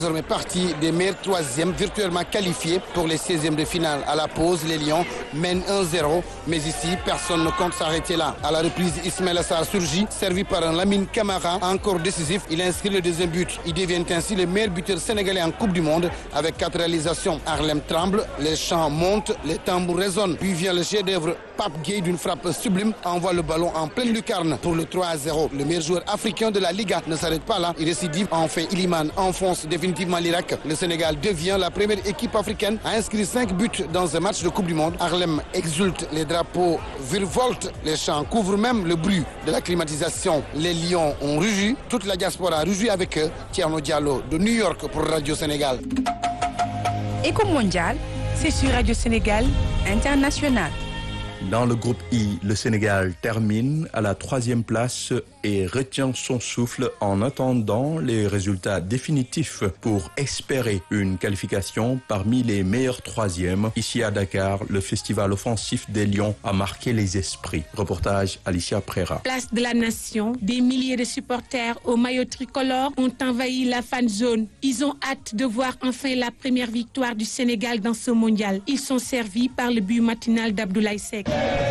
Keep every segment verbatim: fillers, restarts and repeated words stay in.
Désormais partie des meilleurs troisièmes virtuellement qualifiés pour les seizièmes de finale. À la pause, les Lions mènent un zéro, mais ici, personne ne compte s'arrêter là. À la reprise, Ismaïla Sarr surgit, servi par un Lamine Camara, encore décisif. Il inscrit le deuxième but. Il devient ainsi le meilleur buteur sénégalais en Coupe du Monde avec quatre réalisations. Harlem tremble, les chants montent, les tambours résonnent. Puis vient le chef-d'œuvre Pape Gueye d'une frappe sublime, envoie le ballon en pleine lucarne pour le trois à zéro. Le meilleur joueur africain de la Liga ne s'arrête pas là. Il récidive, en fait, Iliman enfonce définitivement l'Irak. Le Sénégal devient la première équipe africaine à inscrire cinq buts dans un match de Coupe du Monde. Harlem exulte, les drapeaux virevoltent, les chants couvrent même le bruit de la climatisation. Les Lions ont rugi, toute la diaspora a rugi avec eux. Thierno Diallo de New York pour Radio Sénégal. Éco Mondial, c'est sur Radio Sénégal International. Dans le groupe I, le Sénégal termine à la troisième place et retient son souffle en attendant les résultats définitifs pour espérer une qualification parmi les meilleurs troisièmes. Ici à Dakar, le festival offensif des Lions a marqué les esprits. Reportage Alicia Prera. Place de la Nation, des milliers de supporters au maillot tricolore ont envahi la fan zone. Ils ont hâte de voir enfin la première victoire du Sénégal dans ce mondial. Ils sont servis par le but matinal d'Abdoulaye Seck.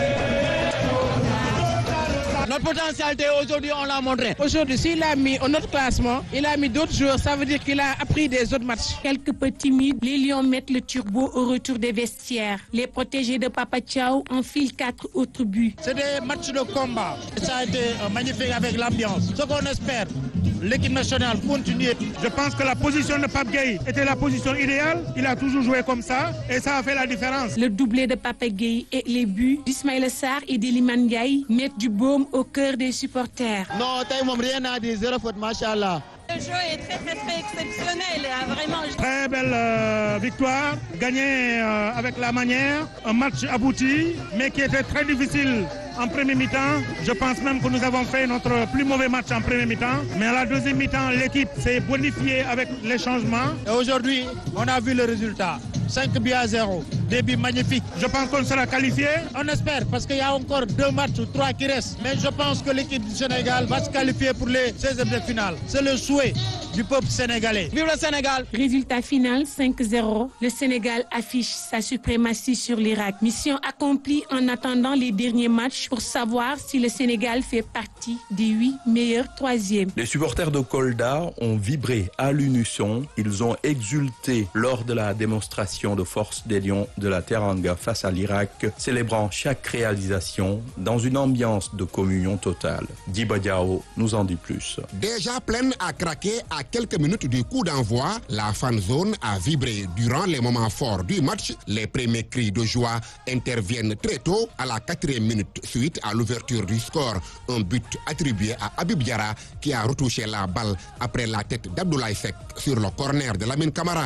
Notre potentialité aujourd'hui, on l'a montré. Aujourd'hui, s'il a mis un autre classement, il a mis d'autres joueurs, ça veut dire qu'il a appris des autres matchs. Quelque peu timides, les Lions mettent le turbo au retour des vestiaires. Les protégés de Papa Thiaw enfilent quatre autres buts. C'est des matchs de combat. Ça a été magnifique avec l'ambiance. Ce qu'on espère, l'équipe nationale continue. Je pense que la position de Pape Gueye était la position idéale. Il a toujours joué comme ça et ça a fait la différence. Le doublé de Pape Gueye et les buts d'Ismaïla Sarr et d'Iliman Ndiaye mettent du baume au cœur des supporters. Non, rien à dire, zéro faute, machallah. Le jeu est très très très exceptionnel, vraiment. Très belle euh, victoire, gagnée euh, avec la manière, un match abouti, mais qui était très difficile en premier mi-temps. Je pense même que nous avons fait notre plus mauvais match en premier mi-temps, mais à la deuxième mi-temps, l'équipe s'est bonifiée avec les changements. Et aujourd'hui, on a vu le résultat. cinq buts à zéro, des buts magnifiques. Je pense qu'on sera qualifié. On espère, parce qu'il y a encore deux matchs ou trois qui restent. Mais je pense que l'équipe du Sénégal va se qualifier pour les seizièmes de finale. C'est le souhait du peuple sénégalais. Vive le Sénégal! Résultat final cinq zéro. Le Sénégal affiche sa suprématie sur l'Irak. Mission accomplie en attendant les derniers matchs pour savoir si le Sénégal fait partie des huit meilleurs troisièmes. Les supporters de Kolda ont vibré à l'unisson. Ils ont exulté lors de la démonstration de force des Lions de la Teranga face à l'Irak, célébrant chaque réalisation dans une ambiance de communion totale. Djiba Diao nous en dit plus. Déjà pleine à craquer à quelques minutes du coup d'envoi, la fan zone a vibré durant les moments forts du match. Les premiers cris de joie interviennent très tôt à la quatrième minute suite à l'ouverture du score. Un but attribué à Habib Diarra qui a retouché la balle après la tête d'Abdoulaye Seck sur le corner de Lamine Camara.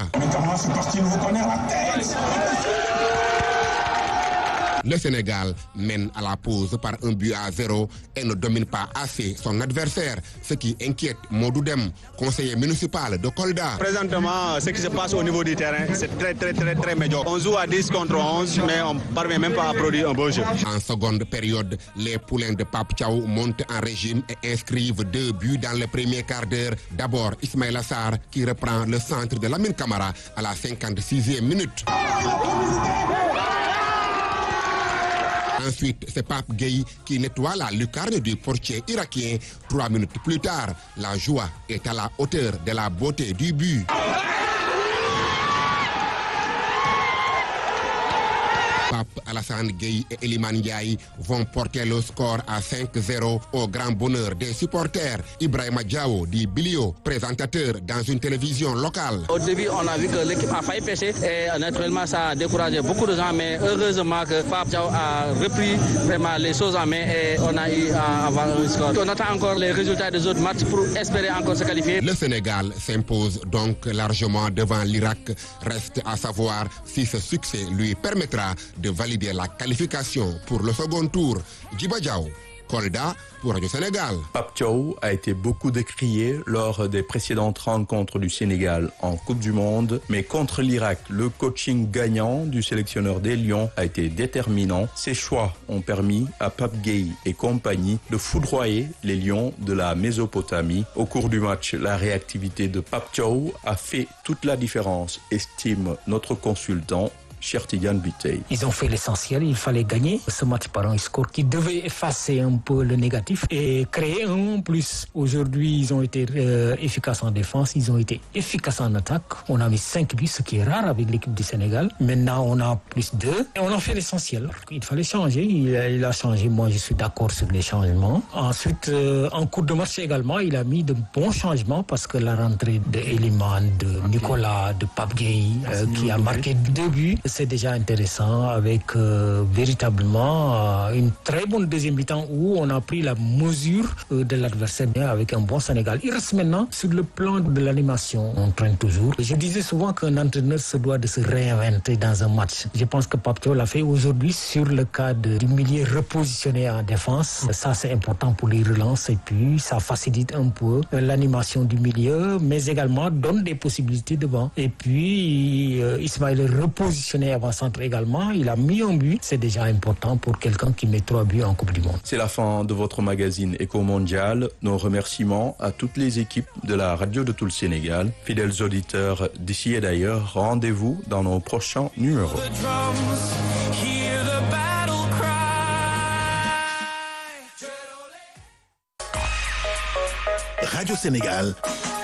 Le Sénégal mène à la pause par un but à zéro et ne domine pas assez son adversaire, ce qui inquiète Modou Dem, conseiller municipal de Kolda. Présentement, ce qui se passe au niveau du terrain, c'est très très très très médiocre. On joue à dix contre onze, mais on ne parvient même pas à produire un beau jeu. En seconde période, les poulains de Pape Thiaw montent en régime et inscrivent deux buts dans le premier quart d'heure. D'abord, Ismaïla Sarr qui reprend le centre de Lamine Camara à la cinquante-sixième minute. Ensuite, c'est Pape Gueye qui nettoie la lucarne du portier irakien. Trois minutes plus tard, la joie est à la hauteur de la beauté du but. Pape Alassane Gueye et Iliman Ndiaye vont porter le score à cinq zéro au grand bonheur des supporters. Ibrahima Diawo dit Bilio, présentateur dans une télévision locale. Au début, on a vu que l'équipe a failli pêcher et naturellement ça a découragé beaucoup de gens, mais heureusement que Pape Diaw a repris vraiment les choses en main et on a eu à avoir un score. On attend encore les résultats des autres matchs pour espérer encore se qualifier. Le Sénégal s'impose donc largement devant l'Irak. Reste à savoir si ce succès lui permettra de valider la qualification pour le second tour. Djiba Diaw, Kolda pour Radio Sénégal. Pape Thiaw a été beaucoup décrié lors des précédentes rencontres du Sénégal en Coupe du Monde, mais contre l'Irak, le coaching gagnant du sélectionneur des Lions a été déterminant. Ses choix ont permis à Pape Gueye et compagnie de foudroyer les Lions de la Mésopotamie. Au cours du match, la réactivité de Pape Thiaw a fait toute la différence, estime notre consultant Cheikh Tidiane Biteye. Ils ont fait l'essentiel, il fallait gagner ce match par un score qui devait effacer un peu le négatif et créer un plus. Aujourd'hui, ils ont été euh, efficaces en défense, ils ont été efficaces en attaque. On a mis cinq buts, ce qui est rare avec l'équipe du Sénégal. Maintenant, on a plus deux et on a fait l'essentiel. Il fallait changer, il a, il a changé. Moi, je suis d'accord sur les changements. Ensuite, euh, en cours de match également, il a mis de bons changements parce que la rentrée de Eliman, de Nicolas, de Pape Gueye, euh, qui a marqué deux buts, c'est déjà intéressant avec euh, véritablement euh, une très bonne deuxième mi-temps où on a pris la mesure euh, de l'adversaire avec un bon Sénégal. Il reste maintenant sur le plan de l'animation. On traîne toujours. Je disais souvent qu'un entraîneur se doit de se réinventer dans un match. Je pense que Pape Thiaw l'a fait aujourd'hui sur le cas de, du milieu repositionné en défense. Ça, c'est important pour les relances et puis ça facilite un peu l'animation du milieu, mais également donne des possibilités devant. Et puis, euh, Ismaël est repositionné avant-centre également. Il a mis un but. C'est déjà important pour quelqu'un qui met trois buts en Coupe du Monde. C'est la fin de votre magazine Éco Mondial. Nos remerciements à toutes les équipes de la radio de tout le Sénégal. Fidèles auditeurs d'ici et d'ailleurs, rendez-vous dans nos prochains numéros. Radio Sénégal,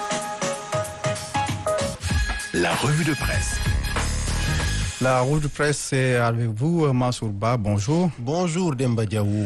la revue de presse. La revue de presse, c'est avec vous, Mansour Ba. Bonjour. Bonjour, Demba Diaw.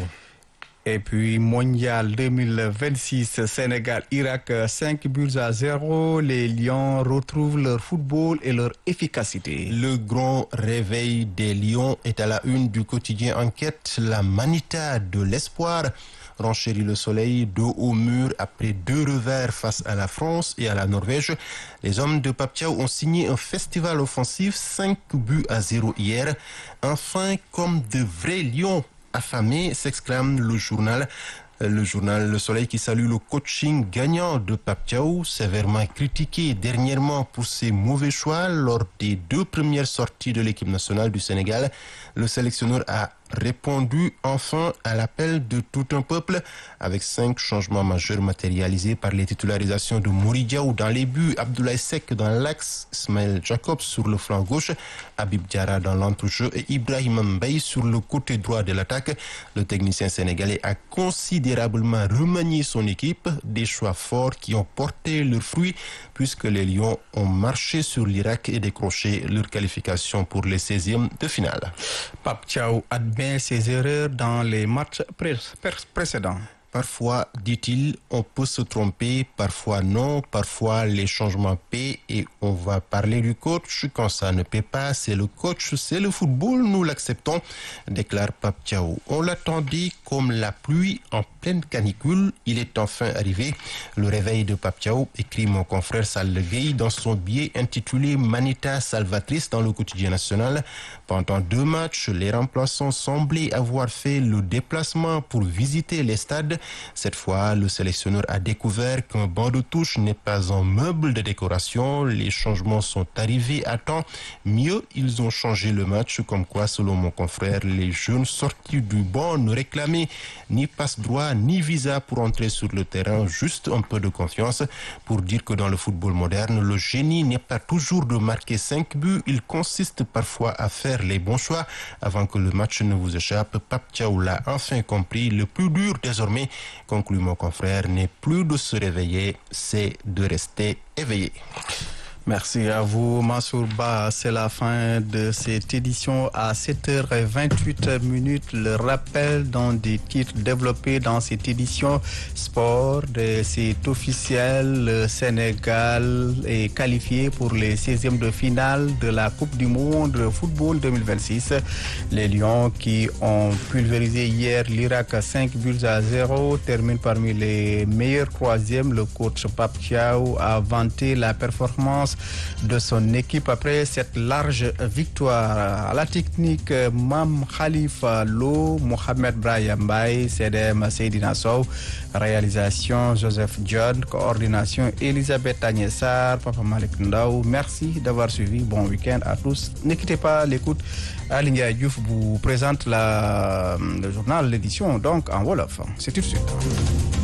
Et puis, Mondial deux mille vingt-six, Sénégal-Irak, cinq buts à zéro. Les Lions retrouvent leur football et leur efficacité. Le grand réveil des Lions est à la une du quotidien Enquête. La Manita de l'espoir renchérit le soleil dos au mur après deux revers face à la France et à la Norvège. Les hommes de Pape Thiaw ont signé un festival offensif, cinq buts à zéro hier. Enfin, comme de vrais lions affamés, s'exclame le journal. Le journal Le Soleil qui salue le coaching gagnant de Pape Thiaw, sévèrement critiqué dernièrement pour ses mauvais choix lors des deux premières sorties de l'équipe nationale du Sénégal. Le sélectionneur a répondu enfin à l'appel de tout un peuple avec cinq changements majeurs matérialisés par les titularisations de Mory Diaw dans les buts, Abdoulaye Seck dans l'axe, Ismaël Jacobs sur le flanc gauche, Habib Diarra dans l'entrejeu et Ibrahima Mbaye sur le côté droit de l'attaque. Le technicien sénégalais a considérablement remanié son équipe, des choix forts qui ont porté leurs fruits puisque les Lions ont marché sur l'Irak et décroché leur qualification pour les seizièmes de finale. Pape Thiaw admet ses erreurs dans les matchs pré- pré- précédents. Parfois, dit-il, on peut se tromper, parfois non, parfois les changements paient et on va parler du coach. Quand ça ne paie pas, c'est le coach, c'est le football, nous l'acceptons, déclare Pape Thiaw. On l'attendait comme la pluie en pleine canicule. Il est enfin arrivé. Le réveil de Pape Thiaw, écrit mon confrère Sall Gueye dans son billet intitulé Manita Salvatrice dans le quotidien national. Pendant deux matchs, les remplaçants semblaient avoir fait le déplacement pour visiter les stades. Cette fois, le sélectionneur a découvert qu'un banc de touche n'est pas un meuble de décoration. Les changements sont arrivés à temps. Mieux, ils ont changé le match, comme quoi, selon mon confrère, les jeunes sortis du banc ne réclamaient ni passe-droit, ni visa pour entrer sur le terrain, juste un peu de confiance. Pour dire que dans le football moderne, le génie n'est pas toujours de marquer cinq buts. Il consiste parfois à faire les bons choix avant que le match ne vous échappe. Pape Thiaw l'a enfin compris. Le plus dur désormais, conclut mon confrère, n'est plus de se réveiller, c'est de rester éveillé. Merci à vous, Mansour Ba. C'est la fin de cette édition à sept heures vingt-huit minutes. Le rappel dans des titres développés dans cette édition sport, c'est officiel. Le Sénégal est qualifié pour les seizièmes de finale de la Coupe du Monde de football deux mille vingt-six. Les Lions qui ont pulvérisé hier l'Irak à cinq buts à zéro terminent parmi les meilleurs troisièmes. Le coach Pape Thiaw a vanté la performance performance de son équipe après cette large victoire. À la technique, Mam Khalifa Lo, Mohamed Brahim Mbaye, C D M Seydina Sow, réalisation Joseph John, coordination Elisabeth Agnessar, Papa Malik Ndaw. Merci d'avoir suivi. Bon week-end à tous. Ne quittez pas l'écoute. Alinga Diouf vous présente la, le journal, l'édition donc en Wolof. C'est tout de suite.